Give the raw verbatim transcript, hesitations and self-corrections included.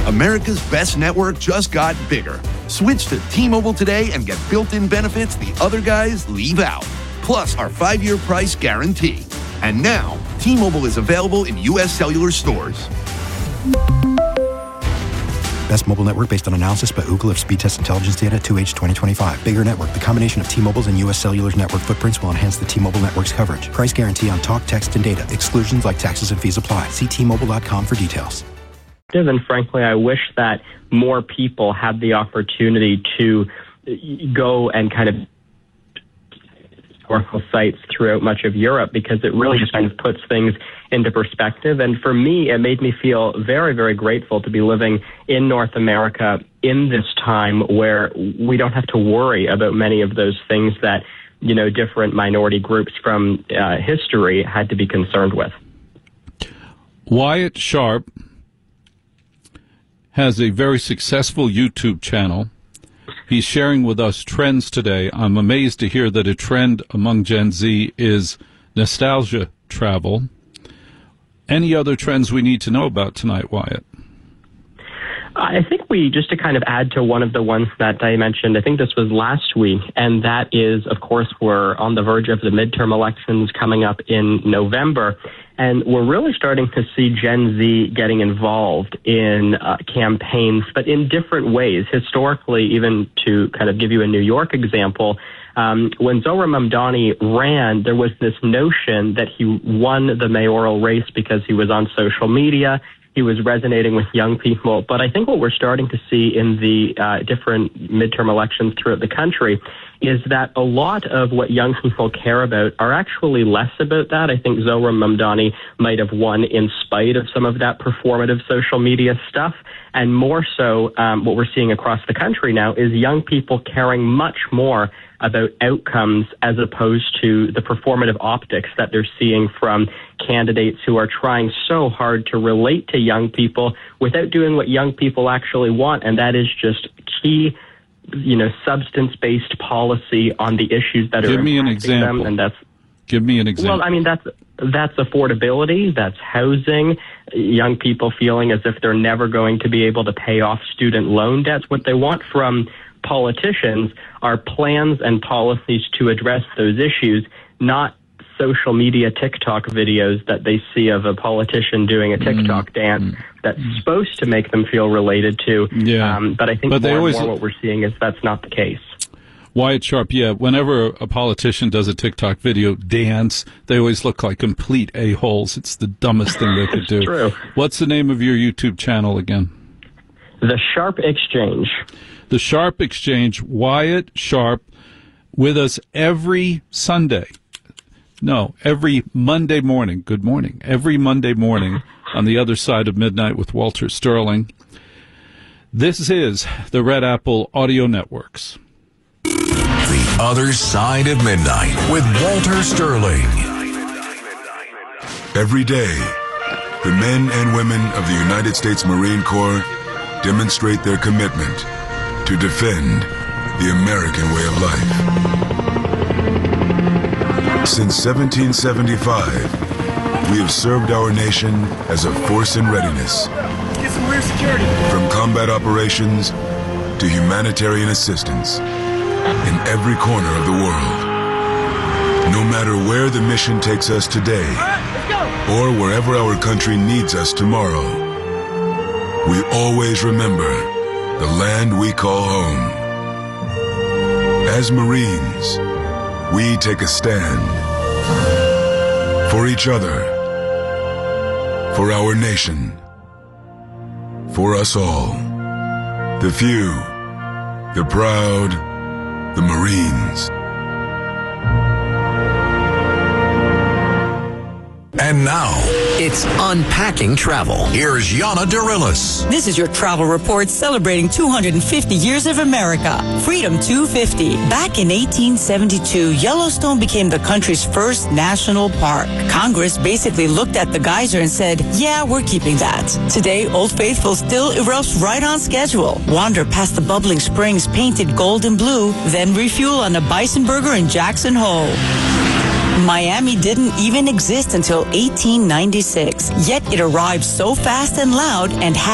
America's best network just got bigger. Switch to T-Mobile today and get built-in benefits the other guys leave out. Plus our five-year price guarantee. And now, T-Mobile is available in U S cellular stores. Best mobile network based on analysis by Ookla of speed test intelligence data two H twenty twenty-five. Bigger network. The combination of T-Mobile's and U S Cellular's network footprints will enhance the T-Mobile network's coverage. Price guarantee on talk, text, and data. Exclusions like taxes and fees apply. See T Mobile dot com for details. And frankly, I wish that more people had the opportunity to go and kind of historical sites throughout much of Europe, because it really just kind of puts things into perspective. And for me, it made me feel very, very grateful to be living in North America in this time where we don't have to worry about many of those things that, you know, different minority groups from uh, history had to be concerned with. Wyatt Sharp has a very successful YouTube channel. He's sharing with us trends today. I'm amazed to hear that a trend among Gen Z is nostalgia travel. Any other trends we need to know about tonight, Wyatt? I think we, just to kind of add to one of the ones that I mentioned, I think this was last week, and that is, of course, we're on the verge of the midterm elections coming up in November, and we're really starting to see Gen Z getting involved in uh, campaigns, but in different ways. Historically, even to kind of give you a New York example, Um, when Zohran Mamdani ran, there was this notion that he won the mayoral race because he was on social media. He was resonating with young people. But I think what we're starting to see in the uh, different midterm elections throughout the country is that a lot of what young people care about are actually less about that. I think Zohran Mamdani might have won in spite of some of that performative social media stuff. And more so, um, what we're seeing across the country now is young people caring much more about outcomes as opposed to the performative optics that they're seeing from candidates who are trying so hard to relate to young people without doing what young people actually want, and that is just key, you know, substance-based policy on the issues that Give are me an impacting example. them, and that's Give me an example. Well, I mean, that's that's affordability, that's housing, young people feeling as if they're never going to be able to pay off student loan debts. What they want from politicians are plans and policies to address those issues, not social media TikTok videos that they see of a politician doing a TikTok mm. dance mm. that's mm. supposed to make them feel related to. Yeah. Um, but I think but more always, and more what we're seeing is that's not the case. Wyatt Sharp, yeah, whenever a politician does a TikTok video dance, they always look like complete a-holes. It's the dumbest thing they could do. True. What's the name of your YouTube channel again? The Sharp Exchange. The Sharp Exchange. Wyatt Sharp with us every Sunday. No, every Monday morning. Good morning. Every Monday morning on the other side of midnight with Walter Sterling. This is the Red Apple Audio Networks. The Other Side of Midnight with Walter Sterling. Every day, the men and women of the United States Marine Corps demonstrate their commitment to defend the American way of life. Since seventeen seventy-five, we have served our nation as a force in readiness. Get some rear security. From combat operations to humanitarian assistance in every corner of the world. No matter where the mission takes us today, or wherever our country needs us tomorrow, we always remember the land we call home. As Marines, we take a stand for each other, for our nation, for us all. The few, the proud, the Marines. And now, it's Unpacking Travel. Here's Yana Darilis. This is your travel report celebrating two hundred fifty years of America. Freedom two fifty. Back in eighteen seventy-two, Yellowstone became the country's first national park. Congress basically looked at the geyser and said, yeah, we're keeping that. Today, Old Faithful still erupts right on schedule. Wander past the bubbling springs painted gold and blue, then refuel on a bison burger in Jackson Hole. Miami didn't even exist until eighteen ninety-six, yet it arrived so fast and loud and had